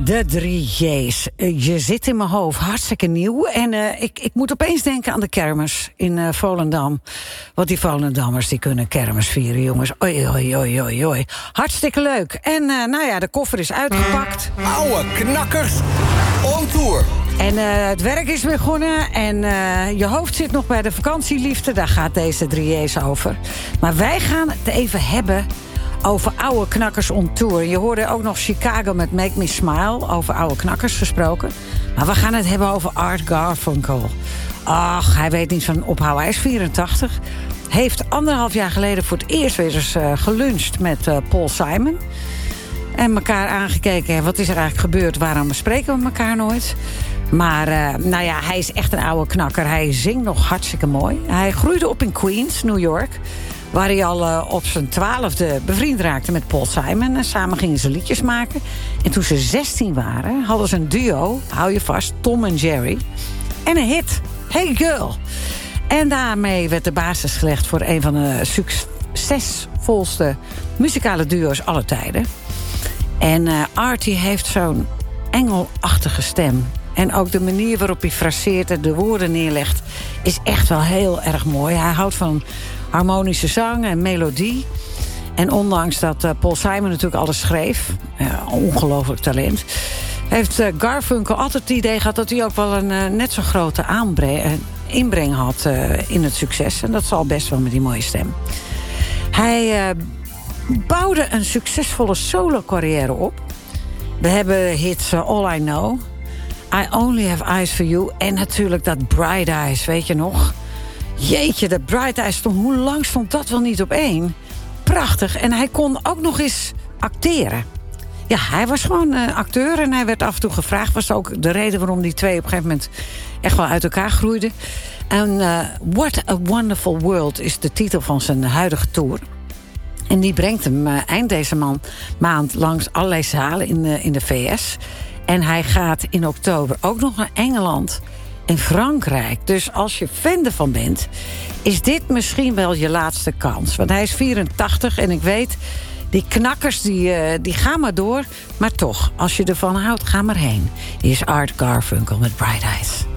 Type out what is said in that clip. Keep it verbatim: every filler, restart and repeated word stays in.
De drie J's. Uh, je zit in mijn hoofd, hartstikke nieuw. En uh, ik, ik moet opeens denken aan de kermis in uh, Volendam. Want die Volendammers die kunnen kermis vieren, jongens. Oei, oei, oei, oei, oei. Hartstikke leuk. En uh, nou ja, de koffer is uitgepakt. Oude knakkers on tour. En uh, het werk is begonnen en uh, je hoofd zit nog bij de vakantieliefde. Daar gaat deze drie J's over. Maar wij gaan het even hebben over oude knakkers on tour. Je hoorde ook nog Chicago met Make Me Smile, over oude knakkers gesproken. Maar we gaan het hebben over Art Garfunkel. Ach, hij weet niet van ophouden. Hij is vierentachtig. Heeft anderhalf jaar geleden voor het eerst weer eens uh, geluncht met uh, Paul Simon. En elkaar aangekeken, wat is er eigenlijk gebeurd? Waarom bespreken we elkaar nooit? Maar uh, nou ja, hij is echt een oude knakker. Hij zingt nog hartstikke mooi. Hij groeide op in Queens, New York, waar hij al uh, op zijn twaalfde bevriend raakte met Paul Simon. En samen gingen ze liedjes maken. En toen ze zestien waren, hadden ze een duo, hou je vast, Tom en Jerry. En een hit, Hey Girl. En daarmee werd de basis gelegd voor een van de succesvolste muzikale duo's aller tijden. En uh, Artie heeft zo'n engelachtige stem. En ook de manier waarop hij fraseert en de woorden neerlegt is echt wel heel erg mooi. Hij houdt van harmonische zang en melodie. En ondanks dat uh, Paul Simon natuurlijk alles schreef, uh, ongelooflijk talent, heeft uh, Garfunkel altijd het idee gehad dat hij ook wel een uh, net zo grote aanbreng, uh, inbreng had uh, in het succes. En dat zal best wel met die mooie stem. Hij uh, bouwde een succesvolle solo-carrière op. We hebben hits uh, All I Know, I Only Have Eyes For You en natuurlijk dat Bright Eyes, weet je nog? Jeetje, dat Bright Eyes, stond, hoe lang stond dat wel niet op één? Prachtig. En hij kon ook nog eens acteren. Ja, hij was gewoon uh, acteur en hij werd af en toe gevraagd. Was ook de reden waarom die twee op een gegeven moment echt wel uit elkaar groeiden. En uh, What a Wonderful World is de titel van zijn huidige tour. En die brengt hem uh, eind deze man, maand langs allerlei zalen in de, in de V S. En hij gaat in oktober ook nog naar Engeland en Frankrijk. Dus als je fan ervan bent, is dit misschien wel je laatste kans. Want hij is vierentachtig en ik weet, die knakkers die, uh, die gaan maar door. Maar toch, als je ervan houdt, ga maar heen. Hier is Art Garfunkel met Bright Eyes.